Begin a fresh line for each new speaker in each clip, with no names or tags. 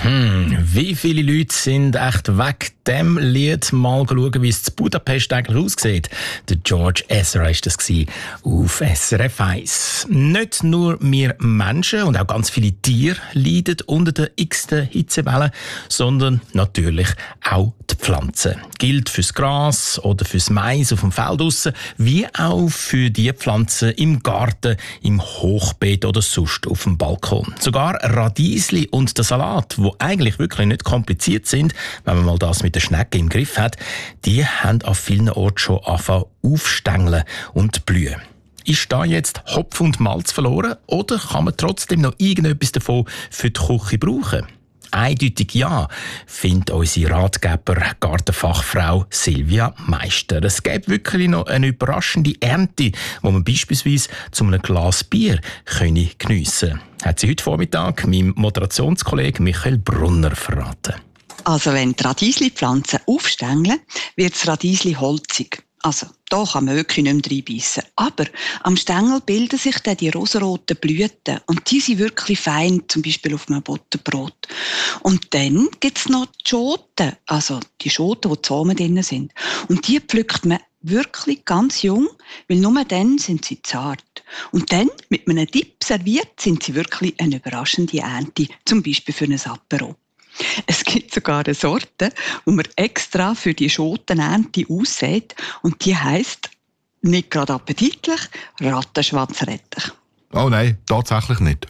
Wie viele Leute sind echt wegen dem Lied mal schauen, wie es zu Budapest eigentlich aussieht? Der George Ezra war das auf SRF 1. Nicht nur wir Menschen und auch ganz viele Tiere leiden unter der x-ten Hitzewelle, sondern natürlich auch die Pflanzen. Gilt fürs Gras oder fürs Mais auf dem Feld draussen, wie auch für die Pflanzen im Garten, im Hochbeet oder sonst auf dem Balkon. Sogar Radiesli und der Salat, wo eigentlich wirklich nicht kompliziert sind, wenn man mal das mit der Schnecke im Griff hat, die haben an vielen Orten schon angefangen aufstängeln und blühen. Ist da jetzt Hopf und Malz verloren oder kann man trotzdem noch irgendetwas davon für die Küche brauchen? Eindeutig ja, findet unsere Ratgeber Gartenfachfrau Silvia Meister. Es gibt wirklich noch eine überraschende Ernte, wo man beispielsweise zu einem Glas Bier geniessen kann. Hat sie heute Vormittag meinem Moderationskollegen Michael Brunner verraten.
Also wenn die Radiesli-Pflanzen aufstängeln, wird das Radiesli holzig. Also da kann man wirklich nicht mehr reinbeissen. Aber am Stängel bilden sich dann die rosaroten Blüten. Und die sind wirklich fein, zum Beispiel auf einem Butterbrot. Und dann gibt es noch die Schoten, also die Schoten, die Samen drin sind. Und die pflückt man wirklich ganz jung, weil nur dann sind sie zart. Und dann, mit einem Dip serviert, sind sie wirklich eine überraschende Ernte, zum Beispiel für ein Apero. Es gibt sogar eine Sorte, die man extra für die Schotenernte aussät und die heisst, nicht gerade appetitlich, Rattenschwanzrettich.
Oh nein, tatsächlich nicht.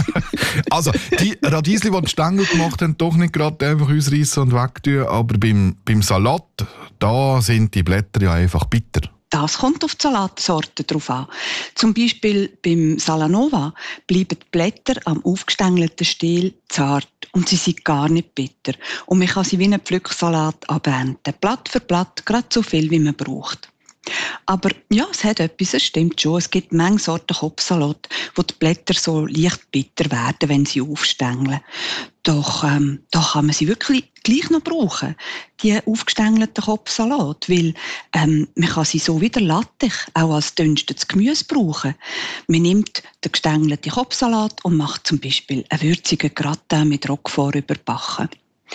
Also, die Radiesli, die Stängel gemacht haben, doch nicht gerade einfach ausreißen und wegtun, aber beim Salat, da sind die Blätter ja einfach bitter.
Das kommt auf die Salatsorten drauf an. Zum Beispiel beim Salanova bleiben die Blätter am aufgestängelten Stiel zart und sie sind gar nicht bitter. Und man kann sie wie einen Pflücksalat abernten. Blatt für Blatt, gerade so viel, wie man braucht. Aber ja, es hat etwas, es stimmt schon. Es gibt Menge Sorten Kopfsalat, wo die Blätter so leicht bitter werden, wenn sie aufstängeln. Doch da kann man sie wirklich gleich noch brauchen, die aufgestängelten Kopfsalat, weil man kann sie so wieder lattig, auch als dünstetes Gemüse brauchen. Man nimmt den gestängelten Kopfsalat und macht zum Beispiel einen würzigen Gratin mit Roquefort überbacken.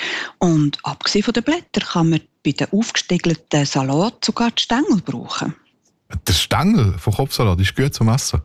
Und abgesehen von den Blättern kann man bei den aufgestiegelten Salat sogar die Stängel brauchen.
Der Stängel vom Kopfsalat ist gut zum Essen?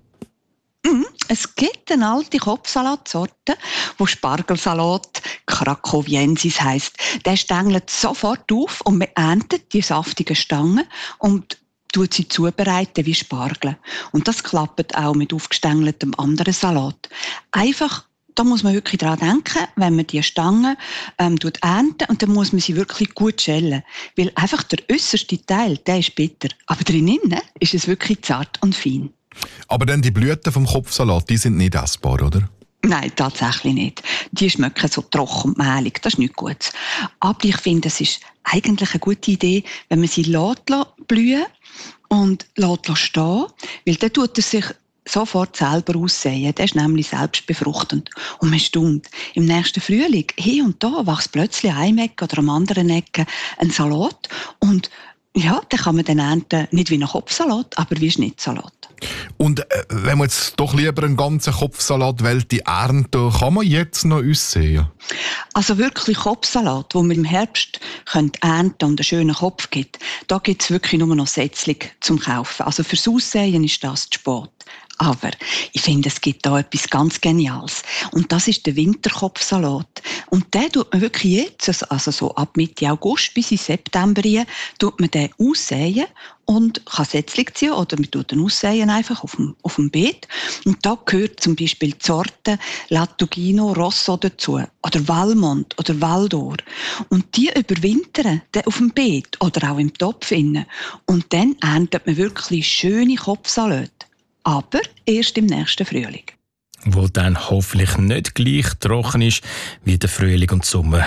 Es gibt eine alte Kopfsalatsorte, wo Spargelsalat Krakowiensis heisst. Der stängelt sofort auf und man erntet die saftigen Stangen und tut sie zubereiten wie Spargel. Und das klappt auch mit aufgestängeltem anderen Salat. Einfach, da muss man wirklich daran denken, wenn man die Stangen ernten und dann muss man sie wirklich gut schälen. Weil einfach der äußerste Teil, der ist bitter. Aber drinnen ist es wirklich zart und fein.
Aber dann die Blüten vom Kopfsalat, die sind nicht essbar, oder?
Nein, tatsächlich nicht. Die schmecken so trocken und mehlig, das ist nichts Gutes. Aber ich finde, es ist eigentlich eine gute Idee, wenn man sie blühen und stehen, weil dann tut er sich sofort selber aussehen. Der ist nämlich selbstbefruchtend. Und man staunt. Im nächsten Frühling, hier und da, wächst plötzlich an einem Ecke oder am anderen Ecke ein Salat. Und ja, den kann man dann ernten, nicht wie ein Kopfsalat, aber wie Schnittsalat.
Und wenn man jetzt doch lieber einen ganzen Kopfsalat ernten, kann man jetzt noch aussehen?
Also wirklich Kopfsalat, wo man im Herbst ernten und einen schönen Kopf gibt, da gibt es wirklich nur noch Sätzling zum Kaufen. Also fürs Aussehen ist das zu spät. Aber ich finde, es gibt da etwas ganz Geniales. Und das ist der Winterkopfsalat. Und den tut man wirklich jetzt, also so ab Mitte August bis in September rein, tut man den aussäen und kann Sätzling ziehen oder man tut den aussäen einfach auf dem Beet. Und da gehört zum Beispiel die Sorte Latugino Rosso dazu oder Valmont oder Valdor. Und die überwintern dann auf dem Beet oder auch im Topf innen. Und dann erntet man wirklich schöne Kopfsalate. Aber erst im nächsten Frühling.
Wo dann hoffentlich nicht gleich trocken ist wie der Frühling und Sommer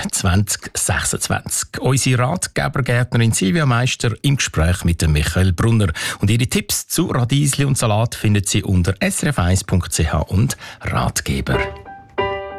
2026. Unsere Ratgebergärtnerin Silvia Meister im Gespräch mit dem Michael Brunner. Und ihre Tipps zu Radiesli und Salat findet sie unter srf1.ch und Ratgeber.